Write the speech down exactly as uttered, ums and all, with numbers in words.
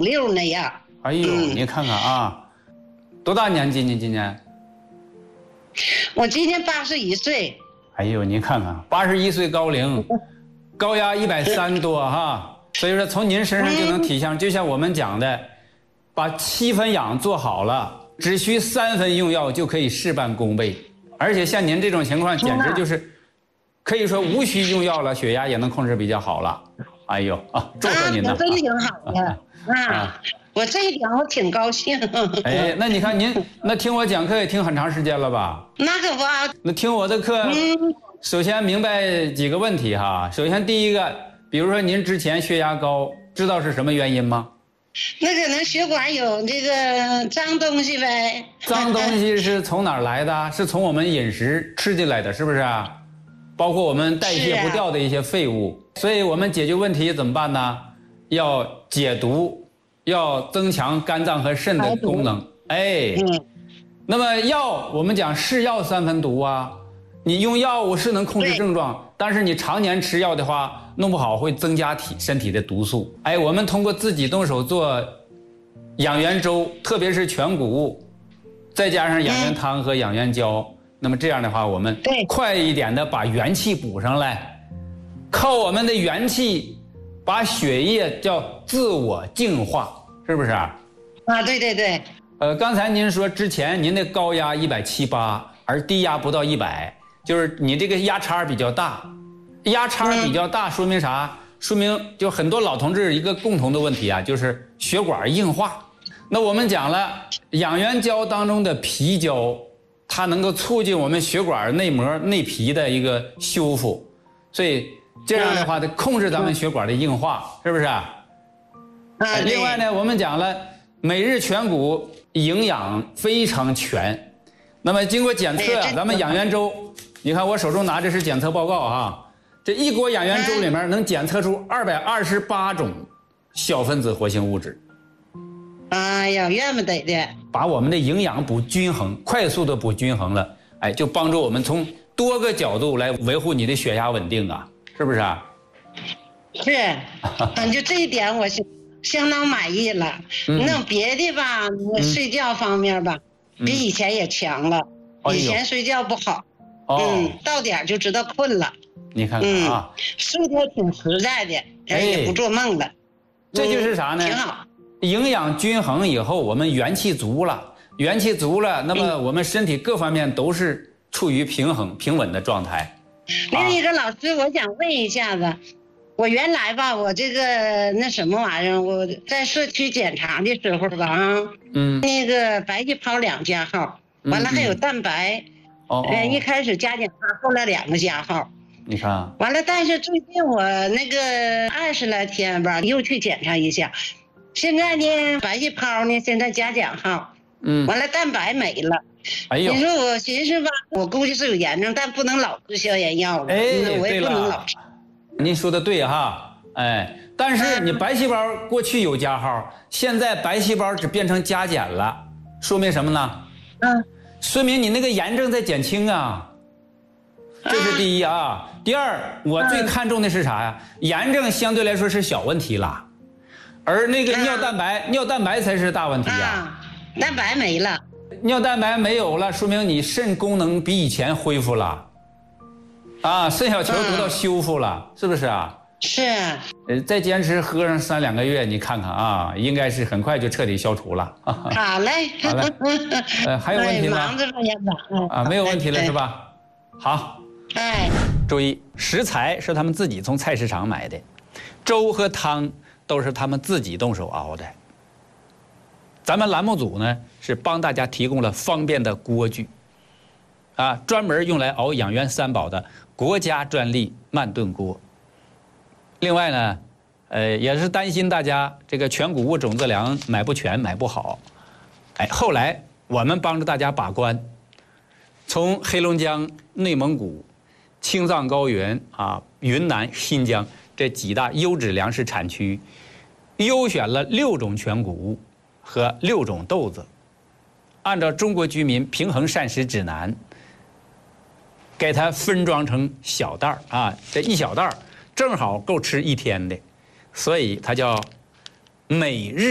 溜那样。 哎呦，嗯、你看看啊，多大年纪？你今年？ 我今年八十一岁。 哎呦，你看看，八十一岁高龄，高压一百三多哈，所以说从您身上就能体现，就像我们讲的，把七分养做好了，只需三分用药就可以事半功倍。而且像您这种情况，简直就是可以说无需用药了，血压也能控制比较好了。哎呦啊，祝贺您呢！ 啊，真挺好的啊，我这一点我挺高兴。 哎，那你看您那听我讲课也听很长时间了吧？ 那可不。 那听我的课，首先明白几个问题哈。首先第一个，比如说您之前血压高，知道是什么原因吗？ 那可能血管有这个脏东西呗。 脏东西是从哪儿来的？是从我们饮食吃进来的，是不是啊？包括我们代谢不掉的一些废物。啊、所以我们解决问题怎么办呢？要解毒，要增强肝脏和肾的功能。哎，嗯、那么药我们讲是药三分毒啊。你用药物是能控制症状，但是你常年吃药的话，弄不好会增加体身体的毒素。哎，我们通过自己动手做养元粥，特别是全谷物，再加上养元汤和养元胶，嗯、那么这样的话，我们快一点的把元气补上来，靠我们的元气把血液叫自我净化，是不是啊？ 啊，对对对。 呃，刚才您说之前您的高压一百七八，而低压不到一百。就是你这个压差比较大，压差比较大说明啥？说明就很多老同志一个共同的问题啊，就是血管硬化。那我们讲了，养元胶当中的皮胶，它能够促进我们血管内膜内皮的一个修复，所以这样的话，它控制咱们血管的硬化，是不是啊？啊。另外呢，我们讲了，每日全谷营养非常全。那么经过检测啊，咱们养元粥。你看我手中拿着是检测报告哈，这一锅养元粥里面能检测出二百二十八种小分子活性物质。 哎呀，怨不得的。 把我们的营养补均衡，快速的补均衡了，哎，就帮助我们从多个角度来维护你的血压稳定啊，是不是啊？ 是，嗯，就这一点我是相当满意了。嗯、那别的吧，睡觉方面吧，嗯、比以前也强了。嗯、以前睡觉不好。哦、嗯，到点就知道困了。 你看看啊， 嗯、睡得挺实在的，哎、也不做梦了。 这就是啥呢？ 挺好。 营养均衡以后，我们元气足了，元气足了，那么我们身体各方面都是处于平衡、平稳的状态。 另一个老师，我想问一下子，我原来吧，我这个那什么玩意儿，我在社区检查的时候吧，啊，嗯，那个白细胞两加号，完了还有蛋白。嗯哦，呃，一开始加减号，后来两个加号， 你看， 完了，但是最近我那个二十来天吧，又去检查一下，现在呢，白细胞呢，现在加减号，嗯，完了蛋白没了，哎呦，你说我寻思吧，我估计是有炎症，但不能老吃消炎药了，哎，我也不能老吃。 您说的对哈，哎，但是你白细胞过去有加号，现在白细胞只变成加减了，说明什么呢？嗯。说明你那个炎症在减轻啊，这是第一啊。第二，我最看重的是啥呀？炎症相对来说是小问题了，而那个尿蛋白，尿蛋白才是大问题呀。 蛋白没了， 尿蛋白没有了，说明你肾功能比以前恢复了，啊，肾小球得到修复了，是不是啊？ 是。 呃，再坚持喝上三两个月，你看看啊，应该是很快就彻底消除了。 好嘞， 好嘞。呃，还有问题吗？ 忙着呢，院长。 啊，没有问题了是吧？好。 哎， 注意，食材是他们自己从菜市场买的，粥和汤都是他们自己动手熬的。咱们栏目组呢是帮大家提供了方便的锅具，啊，专门用来熬养元三宝的国家专利慢炖锅。另外呢，呃，也是担心大家这个全谷物种子粮买不全、买不好，哎，后来我们帮着大家把关，从黑龙江、内蒙古、青藏高原啊、云南、新疆这几大优质粮食产区，优选了六种全谷物和六种豆子，按照中国居民平衡膳食指南，给它分装成小袋儿啊，这一小袋儿正好够吃一天的，所以它叫每日